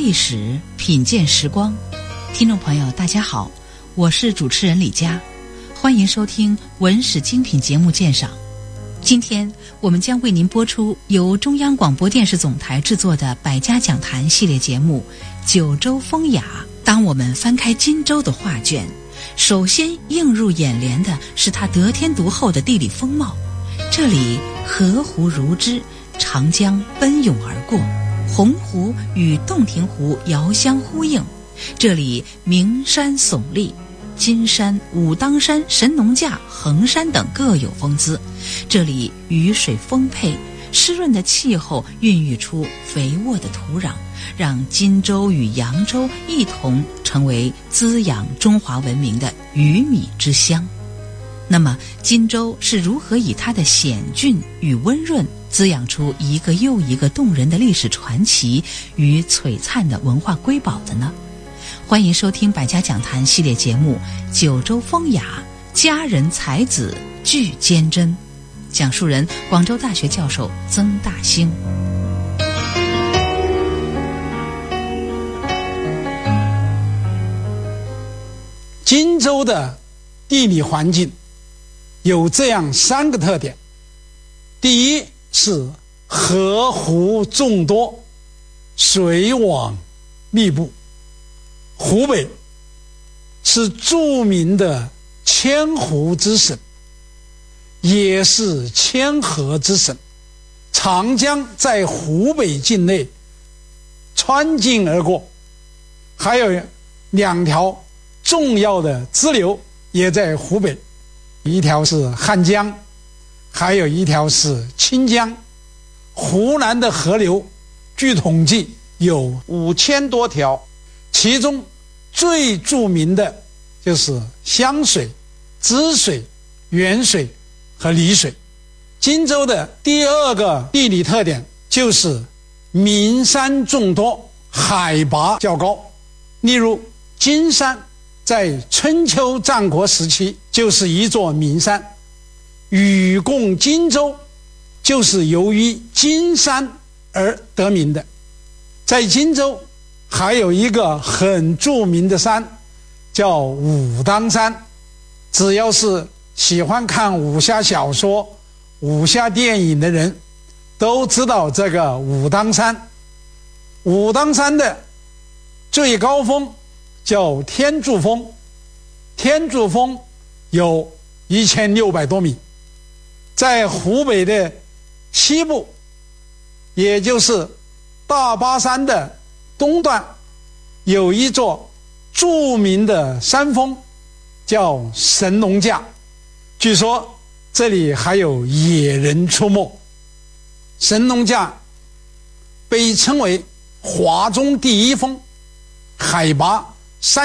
历史，品鉴时光。听众朋友大家好，我是主持人李佳，欢迎收听文史精品节目鉴赏。今天我们将为您播出由中央广播电视总台制作的百家讲坛系列节目《九州风雅》。当我们翻开荆州的画卷，首先映入眼帘的是它得天独厚的地理风貌。这里河湖如织，长江奔涌而过，洪湖与洞庭湖遥相呼应。这里名山耸立，金山、武当山、神农架、衡山等各有风姿。这里雨水丰沛，湿润的气候孕育出肥沃的土壤，让荆州与扬州一同成为滋养中华文明的鱼米之乡。那么荆州是如何以它的险峻与温润滋养出一个又一个动人的历史传奇与璀璨的文化瑰宝的呢？欢迎收听百家讲坛系列节目《九州风雅》，佳人才子俱坚贞。讲述人广州大学教授曾大兴。 荆州的地理环境有这样三个特点。第一是河湖众多，水网密布。湖北是著名的千湖之省，也是千河之省。长江在湖北境内穿境而过，还有两条重要的支流也在湖北，一条是汉江，还有一条是清江。湖南的河流据统计有5000多条，其中最著名的就是湘水、支水、沅水和澧水。荆州的第二个地理特点就是名山众多，海拔较高。例如金山在春秋战国时期就是一座名山，禹贡荆州就是由于金山而得名的。在荆州还有一个很著名的山叫武当山，只要是喜欢看武侠小说、武侠电影的人都知道这个武当山。武当山的最高峰叫天柱峰，天柱峰有1600多米。在湖北的西部，也就是大巴山的东段，有一座著名的山峰叫神农架，据说这里还有野人出没。神农架被称为华中第一峰，海拔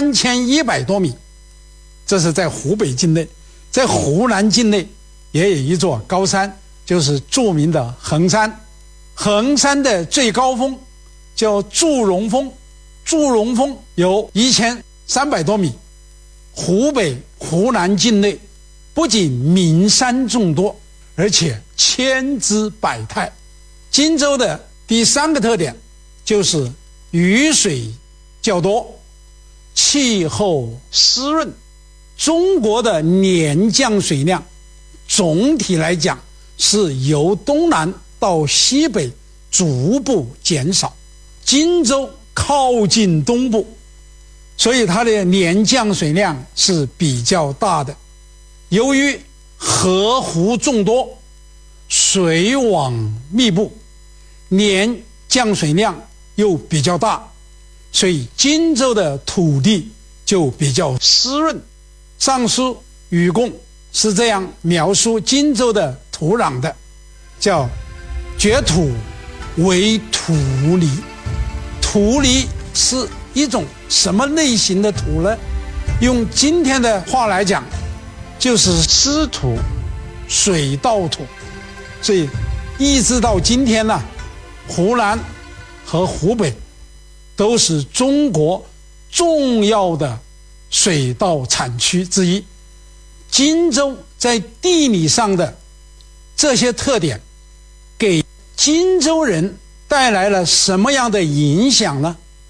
3100多米，这是在湖北境内。在湖南境内也有一座高山，就是著名的衡山。衡山的最高峰叫祝融峰，祝融峰有1300多米。湖北、湖南境内不仅名山众多，而且千姿百态。荆州的第三个特点就是雨水较多，气候湿润。中国的年降水量总体来讲是由东南到西北逐步减少，荆州靠近东部，所以它的年降水量是比较大的。由于河湖众多，水网密布，年降水量又比较大，所以荆州的土地就比较湿润。尚书禹贡是这样描述荆州的土壤的，叫掘土为土泥。土泥是一种什么类型的土呢？用今天的话来讲，就是湿土、水稻土。所以一直到今天呢，湖南和湖北都是中国重要的水稻产区之一。荆州在地理上的这些特点给荆州人带来了什么样的影响呢？